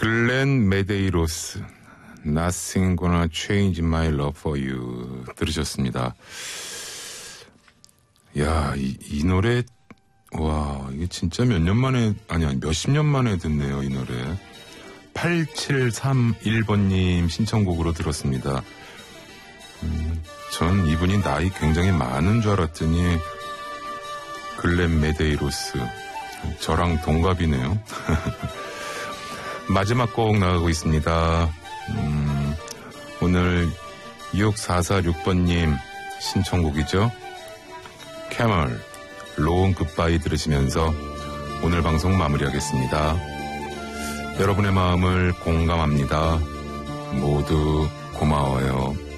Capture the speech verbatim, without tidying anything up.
글렌 메데이로스 Nothing Gonna Change My Love For You 들으셨습니다. 야, 이, 이 노래 와, 이게 진짜 몇 년 만에 아니 아니 몇십 년 만에 듣네요, 이 노래. 팔칠삼일 번님 신청곡으로 들었습니다. 음, 전 이분이 나이 굉장히 많은 줄 알았더니 글렌 메데이로스 저랑 동갑이네요. 마지막 곡 나가고 있습니다. 음, 오늘 육사사육 번님 신청곡이죠. 캐멀 롱 굿바이 들으시면서 오늘 방송 마무리하겠습니다. 여러분의 마음을 공감합니다. 모두 고마워요.